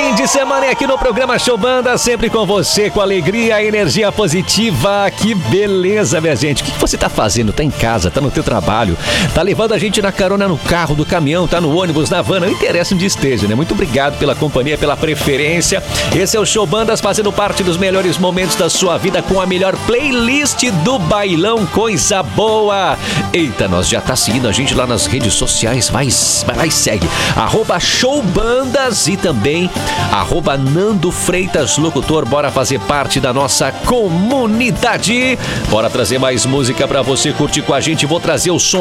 fim de semana é aqui no programa Show Banda, sempre com você, com alegria, energia positiva. Que beleza, minha gente. O que você tá fazendo? Tá em casa, tá no teu trabalho, tá levando a gente na carona no carro, do caminhão, tá no ônibus, na van, não interessa onde esteja, né? Muito obrigado pela companhia, pela preferência. Esse é o Show Bandas, fazendo parte dos melhores momentos da sua vida, com a melhor playlist do bailão, coisa boa. Eita, nós já tá seguindo a gente lá nas redes sociais, vai lá e segue. @showbandas e também @Nando Freitas Locutor. Bora fazer parte da nossa comunidade. Bora trazer mais música pra você curtir com a gente. Vou trazer o som